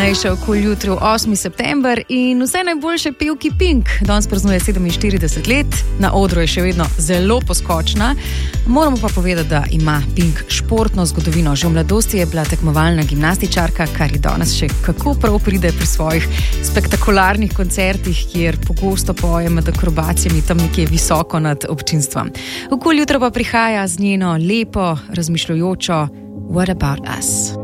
Najpomembnejše okoli jutri 8. september in vse najboljše pevki Pink. Danes praznuje 47 let, na odru je še vedno zelo poskočna. Moramo pa povedati, da ima Pink športno zgodovino. Že v mladosti je bila tekmovalna gimnastičarka, kar je danes še kako prav pride pri svojih spektakularnih koncertih, kjer pogosto poje med akrobacijami tam nekje visoko nad občinstvom. Okoli jutra pa prihaja z njeno lepo, razmišljujočo What About Us?